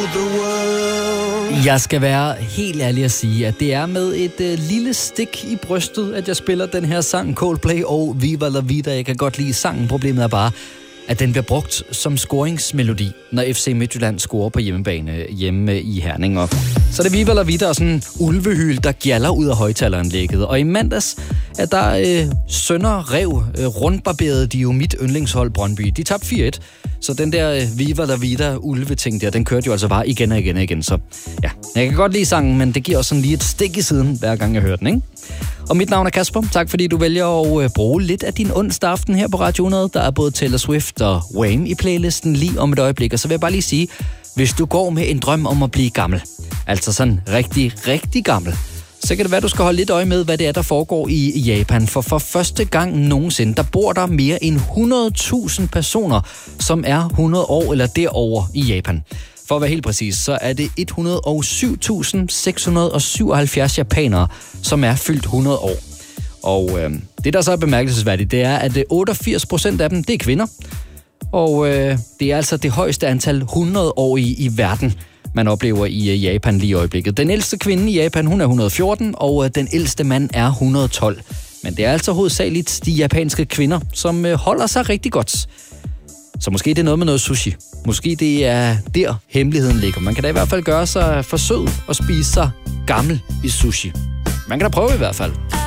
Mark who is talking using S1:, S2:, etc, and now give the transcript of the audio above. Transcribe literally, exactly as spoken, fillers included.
S1: the world.
S2: Jeg skal være helt ærlig at sige, at det er med et øh, lille stik i brystet, at jeg spiller den her sang Coldplay og Viva La Vida. Jeg kan godt lide sangen. Problemet er bare, at den bliver brugt som scoringsmelodi, når F C Midtjylland scorer på hjemmebane hjemme i Herning. Og så er det Viva La Vida og sådan en ulvehyl, der gjalder ud af højtaleranlægget. Og i mandags er der øh, Sønder Rev øh, rundbarberede de jo mit yndlingshold Brøndby. De tabte fire et, så den der øh, Viva La Vida ulve-ting der, den kørte jo altså bare igen og igen og igen. Så ja, jeg kan godt lide sangen, men det giver også sådan lige et stik i siden, hver gang jeg hører den, ikke? Og mit navn er Kasper. Tak fordi du vælger at bruge lidt af din onsdag aften her på Radio hundrede. Der er både Taylor Swift og Wham i playlisten lige om et øjeblik. Og så vil jeg bare lige sige, hvis du går med en drøm om at blive gammel, altså sådan rigtig, rigtig gammel, så kan det være, at du skal holde lidt øje med, hvad det er, der foregår i Japan. For for første gang nogensinde, der bor der mere end hundrede tusind personer, som er hundrede år eller derover i Japan. For at være helt præcis, så er det et hundrede og syv tusind seks hundrede og syvoghalvfjerds japanere, som er fyldt hundrede år. Og øh, det, der så er bemærkelsesværdigt, det er, at otteogfirs procent af dem, det er kvinder. Og øh, det er altså det højeste antal hundrede-årige i verden, man oplever i Japan lige i øjeblikket. Den ældste kvinde i Japan, hun er et hundrede og fjorten, og øh, den ældste mand er et hundrede og tolv. Men det er altså hovedsageligt de japanske kvinder, som øh, holder sig rigtig godt. Så måske det er noget med noget sushi. Måske det er der hemmeligheden ligger. Man kan da i hvert fald gøre sig forsøg og spise sig gammel i sushi. Man kan da prøve i hvert fald.